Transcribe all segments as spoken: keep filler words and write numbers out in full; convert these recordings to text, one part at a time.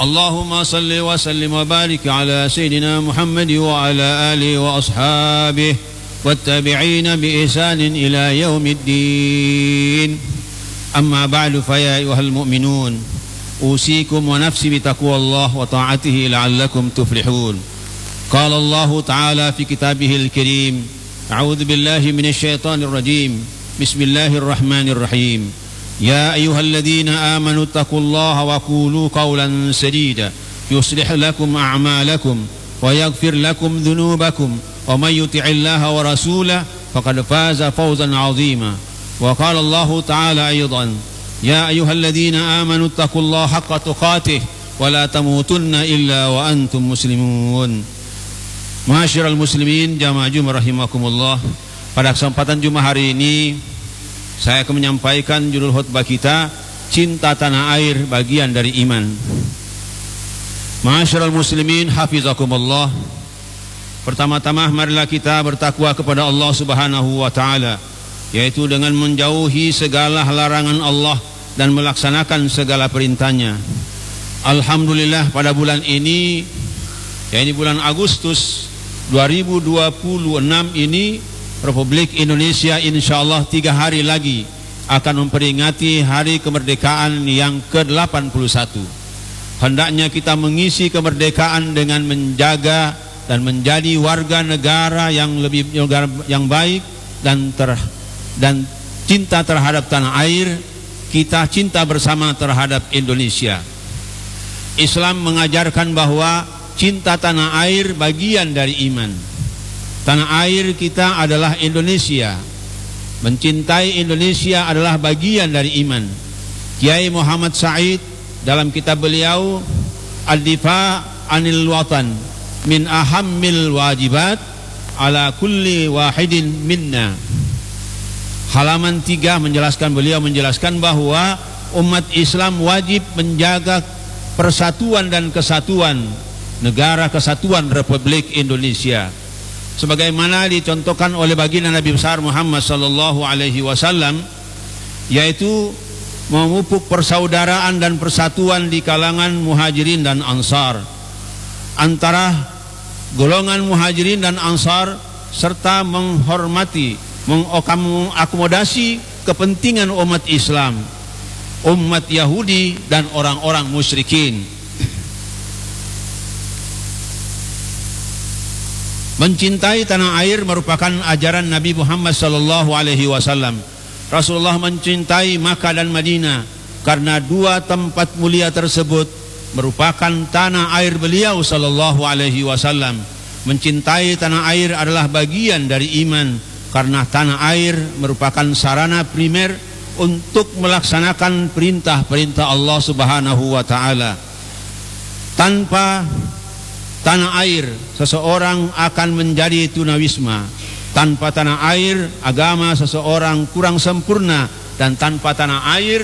Allahumma salli wa sallim wa barik ala Sayyidina Muhammad wa ala alihi wa ashabihi wattabi'ina bi ihsanin ila yaumiddin. Amma ba'du, fa ya ayyuhal mu'minun, usikum wa nafsi bi taqwallah wa ta'atihi la'allakum tuflihun. Qala Allah ta'ala fi kitabihil karim, a'udzu billahi minasy syaithanir rajim. Bismillahirrahmanirrahim. يا أيها الذين آمنوا اتقوا الله وقولوا قولا سديدا يصلح لكم أعمالكم ويغفر لكم ذنوبكم ومن يطع الله ورسوله فقد فاز فوزا عظيما. وقال الله تعالى أيضا يا أيها الذين آمنوا اتقوا الله حق تقاته ولا تموتن إلا وأنتم مسلمون. Ma'asyiral muslimin jamaah Jumat rahimakumullah. Pada kesempatan Jumat hari ini saya akan menyampaikan judul khutbah kita, cinta tanah air bagian dari iman. Ma'asyiral muslimin hafizakumullah. Pertama-tama marilah kita bertakwa kepada Allah Subhanahu wa taala, yaitu dengan menjauhi segala larangan Allah dan melaksanakan segala perintahnya. Alhamdulillah pada bulan ini, yaitu bulan Agustus dua ribu dua puluh enam ini, Republik Indonesia insyaallah tiga hari lagi akan memperingati hari kemerdekaan yang ke delapan puluh satu. Hendaknya kita mengisi kemerdekaan dengan menjaga dan menjadi warga negara yang lebih yang baik dan ter, dan cinta terhadap tanah air. Kita cinta bersama terhadap Indonesia. Islam mengajarkan bahwa cinta tanah air bagian dari iman. Tanah air kita adalah Indonesia. Mencintai Indonesia adalah bagian dari iman. Kiai Muhammad Said dalam kitab beliau Ad-Difa Anil Watan min ahammil wajibat ala kulli wahidin minna, halaman tiga menjelaskan, beliau menjelaskan bahwa umat Islam wajib menjaga persatuan dan kesatuan negara kesatuan Republik Indonesia, sebagaimana dicontohkan oleh baginda Nabi besar Muhammad sallallahu alaihi wasallam, yaitu memupuk persaudaraan dan persatuan di kalangan muhajirin dan ansar, antara golongan muhajirin dan ansar, serta menghormati, mengakomodasi kepentingan umat Islam, umat Yahudi dan orang-orang musyrikin. Mencintai tanah air merupakan ajaran Nabi Muhammad sallallahu alaihi wasallam. Rasulullah mencintai Makkah dan Madinah karena dua tempat mulia tersebut merupakan tanah air beliau sallallahu alaihi wasallam. Mencintai tanah air adalah bagian dari iman karena tanah air merupakan sarana primer untuk melaksanakan perintah-perintah Allah Subhanahu wa taala. Tanpa tanah air seseorang akan menjadi tunawisma. Tanpa tanah air agama seseorang kurang sempurna, dan tanpa tanah air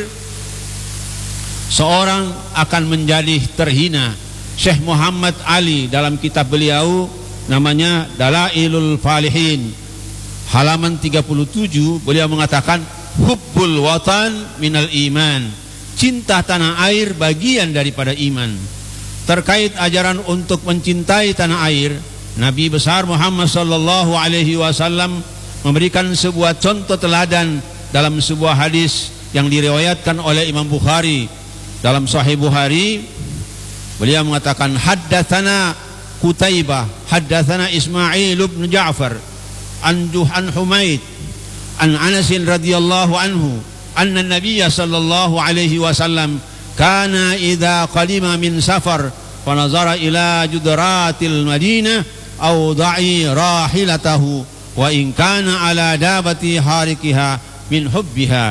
seorang akan menjadi terhina. Syekh Muhammad Ali dalam kitab beliau namanya Dalailul Falihin, halaman tiga puluh tujuh, beliau mengatakan hubbul watan minal iman, cinta tanah air bagian daripada iman. Terkait ajaran untuk mencintai tanah air, Nabi besar Muhammad sallallahu alaihi wasallam memberikan sebuah contoh teladan dalam sebuah hadis yang diriwayatkan oleh Imam Bukhari. Dalam Sahih Bukhari, beliau mengatakan haddatsana Qutaibah haddatsana Ismail bin Ja'far an Juhan Humaid an Anas radhiyallahu anhu anna Nabiyya sallallahu alaihi wasallam kana idza qadima min safar fa nazara ila judratil Madinah aw da'i rahilatahu wa in kana ala dabati harikiha min hubbiha.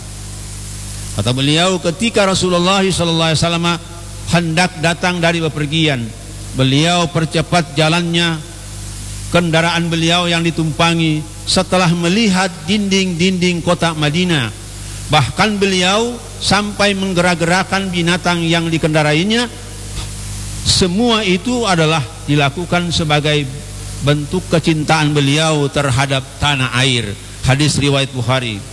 Kata beliau, ketika Rasulullah sallallahu alaihi wasallam hendak datang dari bepergian, beliau percepat jalannya kendaraan beliau yang ditumpangi setelah melihat dinding-dinding kota Madinah. Bahkan beliau sampai menggerak-gerakkan binatang yang dikendarainya. Semua itu adalah dilakukan sebagai bentuk kecintaan beliau terhadap tanah air. Hadis riwayat Bukhari.